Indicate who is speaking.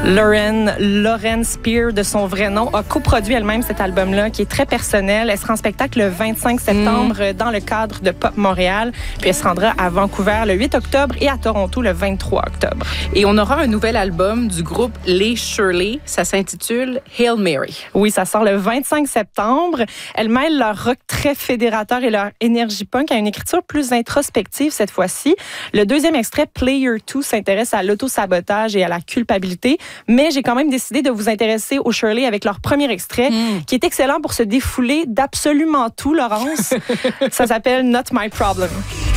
Speaker 1: Lauren Spear, de son vrai nom, a coproduit elle-même cet album-là qui est très personnel. Elle sera en spectacle le 25 septembre dans le cadre de Pop Montréal. Puis elle se rendra à Vancouver le 8 octobre et à Toronto le 23 octobre.
Speaker 2: Et on aura un nouvel album du groupe Les Shirley. Ça s'intitule Hail Mary.
Speaker 1: Oui, ça sort le 25 septembre. Elle mêle leur rock très fédérateur et leur énergie punk à une écriture plus introspective cette fois-ci. Le deuxième extrait, Player 2, s'intéresse à l'auto-sabotage et à la culpabilité. Mais j'ai quand même décidé de vous intéresser aux Shirley avec leur premier extrait, qui est excellent pour se défouler d'absolument tout, Laurence. Ça s'appelle Not My Problem.